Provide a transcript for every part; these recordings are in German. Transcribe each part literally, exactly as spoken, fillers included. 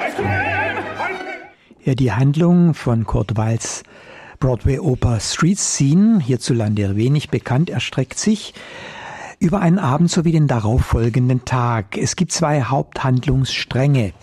Ja, die Handlung von Kurt Weils Broadway-Oper Street Scene, hierzulande wenig bekannt, erstreckt sich über einen Abend sowie den darauffolgenden Tag. Es gibt zwei Haupthandlungsstränge.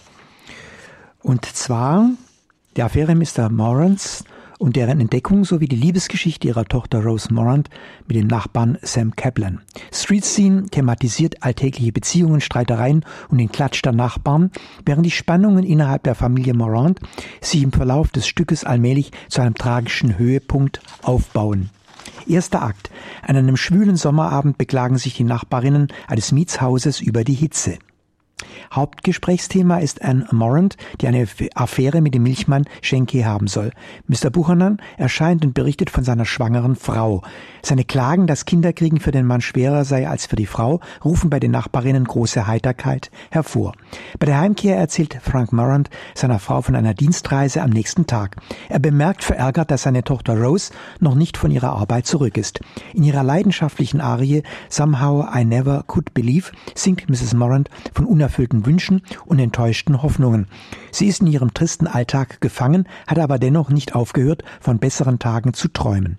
Und zwar die Affäre Mister Morant und deren Entdeckung sowie die Liebesgeschichte ihrer Tochter Rose Morant mit dem Nachbarn Sam Kaplan. Street Scene thematisiert alltägliche Beziehungen, Streitereien und den Klatsch der Nachbarn, während die Spannungen innerhalb der Familie Morant sich im Verlauf des Stückes allmählich zu einem tragischen Höhepunkt aufbauen. Erster Akt. An einem schwülen Sommerabend beklagen sich die Nachbarinnen eines Mietshauses über die Hitze. Hauptgesprächsthema ist Anne Morant, die eine Affäre mit dem Milchmann Schenke haben soll. Mister Buchanan erscheint und berichtet von seiner schwangeren Frau. Seine Klagen, dass Kinderkriegen für den Mann schwerer sei als für die Frau, rufen bei den Nachbarinnen große Heiterkeit hervor. Bei der Heimkehr erzählt Frank Morant seiner Frau von einer Dienstreise am nächsten Tag. Er bemerkt verärgert, dass seine Tochter Rose noch nicht von ihrer Arbeit zurück ist. In ihrer leidenschaftlichen Arie Somehow I Never Could Believe singt Misses Morant von unerfüllten Wünschen und enttäuschten Hoffnungen. Sie ist in ihrem tristen Alltag gefangen, hat aber dennoch nicht aufgehört, von besseren Tagen zu träumen.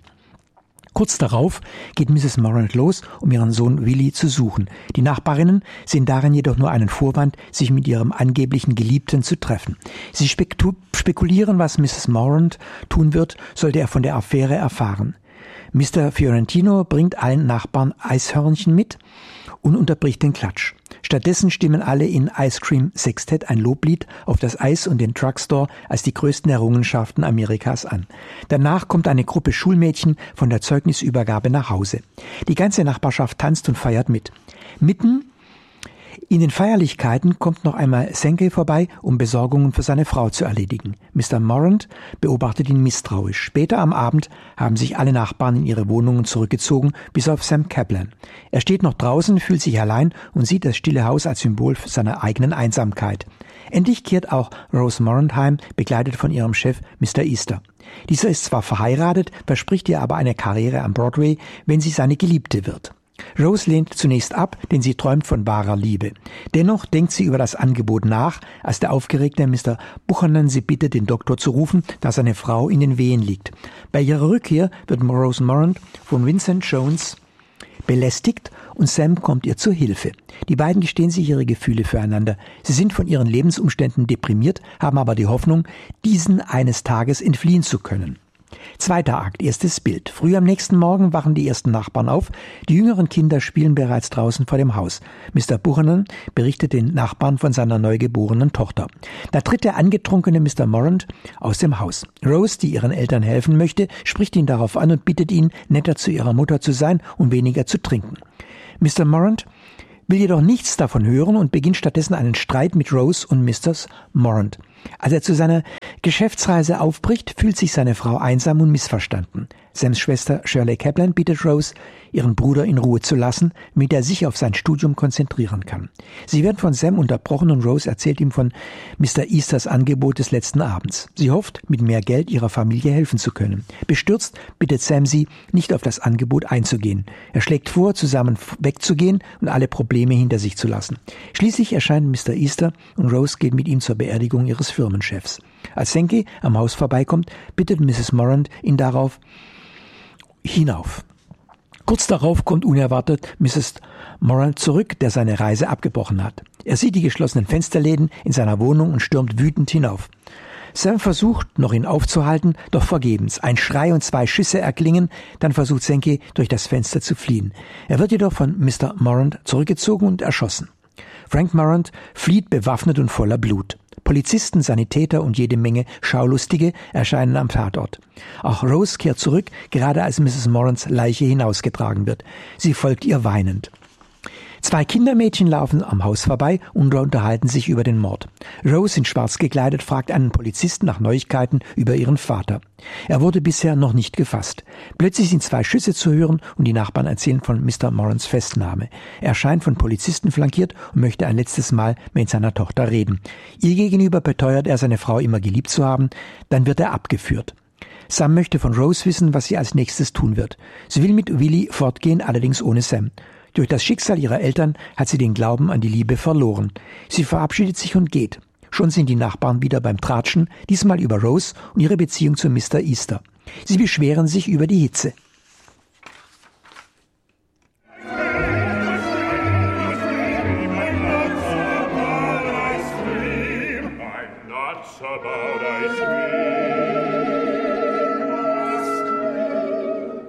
Kurz darauf geht Misses Morant los, um ihren Sohn Willie zu suchen. Die Nachbarinnen sehen darin jedoch nur einen Vorwand, sich mit ihrem angeblichen Geliebten zu treffen. Sie spekulieren, was Misses Morant tun wird, sollte er von der Affäre erfahren. Mister Fiorentino bringt allen Nachbarn Eishörnchen mit und unterbricht den Klatsch. Stattdessen stimmen alle in Ice Cream Sextet ein Loblied auf das Eis und den Drugstore als die größten Errungenschaften Amerikas an. Danach kommt eine Gruppe Schulmädchen von der Zeugnisübergabe nach Hause. Die ganze Nachbarschaft tanzt und feiert mit. Mitten in den Feierlichkeiten kommt noch einmal Schenke vorbei, um Besorgungen für seine Frau zu erledigen. Mister Morant beobachtet ihn misstrauisch. Später am Abend haben sich alle Nachbarn in ihre Wohnungen zurückgezogen, bis auf Sam Kaplan. Er steht noch draußen, fühlt sich allein und sieht das stille Haus als Symbol seiner eigenen Einsamkeit. Endlich kehrt auch Rose Morant heim, begleitet von ihrem Chef Mister Easter. Dieser ist zwar verheiratet, verspricht ihr aber eine Karriere am Broadway, wenn sie seine Geliebte wird. Rose lehnt zunächst ab, denn sie träumt von wahrer Liebe. Dennoch denkt sie über das Angebot nach, als der aufgeregte Mister Buchanan sie bittet, den Doktor zu rufen, da seine Frau in den Wehen liegt. Bei ihrer Rückkehr wird Rose Morant von Vincent Jones belästigt und Sam kommt ihr zu Hilfe. Die beiden gestehen sich ihre Gefühle füreinander. Sie sind von ihren Lebensumständen deprimiert, haben aber die Hoffnung, diesen eines Tages entfliehen zu können. Zweiter Akt, erstes Bild. Früh am nächsten Morgen wachen die ersten Nachbarn auf. Die jüngeren Kinder spielen bereits draußen vor dem Haus. Mister Buchanan berichtet den Nachbarn von seiner neugeborenen Tochter. Da tritt der angetrunkene Mister Morant aus dem Haus. Rose, die ihren Eltern helfen möchte, spricht ihn darauf an und bittet ihn, netter zu ihrer Mutter zu sein und weniger zu trinken. Mister Morant will jedoch nichts davon hören und beginnt stattdessen einen Streit mit Rose und Mister Morant. Als er zu seiner Geschäftsreise aufbricht, fühlt sich seine Frau einsam und missverstanden. Sams Schwester Shirley Kaplan bittet Rose, ihren Bruder in Ruhe zu lassen, damit er sich auf sein Studium konzentrieren kann. Sie wird von Sam unterbrochen und Rose erzählt ihm von Mister Easters Angebot des letzten Abends. Sie hofft, mit mehr Geld ihrer Familie helfen zu können. Bestürzt bittet Sam sie, nicht auf das Angebot einzugehen. Er schlägt vor, zusammen wegzugehen und alle Probleme hinter sich zu lassen. Schließlich erscheint Mister Easter und Rose geht mit ihm zur Beerdigung ihres Firmenchefs. Als Schenke am Haus vorbeikommt, bittet Misses Morant ihn darauf hinauf. Kurz darauf kommt unerwartet Misses Morant zurück, der seine Reise abgebrochen hat. Er sieht die geschlossenen Fensterläden in seiner Wohnung und stürmt wütend hinauf. Sam versucht, noch ihn aufzuhalten, doch vergebens. Ein Schrei und zwei Schüsse erklingen, dann versucht Schenke, durch das Fenster zu fliehen. Er wird jedoch von Mister Morant zurückgezogen und erschossen. Frank Morant flieht bewaffnet und voller Blut. Polizisten, Sanitäter und jede Menge Schaulustige erscheinen am Tatort. Auch Rose kehrt zurück, gerade als Misses Morants Leiche hinausgetragen wird. Sie folgt ihr weinend. Zwei Kindermädchen laufen am Haus vorbei und unterhalten sich über den Mord. Rose, in schwarz gekleidet, fragt einen Polizisten nach Neuigkeiten über ihren Vater. Er wurde bisher noch nicht gefasst. Plötzlich sind zwei Schüsse zu hören und die Nachbarn erzählen von Mister Morants Festnahme. Er scheint von Polizisten flankiert und möchte ein letztes Mal mit seiner Tochter reden. Ihr gegenüber beteuert er, seine Frau immer geliebt zu haben. Dann wird er abgeführt. Sam möchte von Rose wissen, was sie als nächstes tun wird. Sie will mit Willie fortgehen, allerdings ohne Sam. Durch das Schicksal ihrer Eltern hat sie den Glauben an die Liebe verloren. Sie verabschiedet sich und geht. Schon sind die Nachbarn wieder beim Tratschen, diesmal über Rose und ihre Beziehung zu Mister Easter. Sie beschweren sich über die Hitze. About ice cream.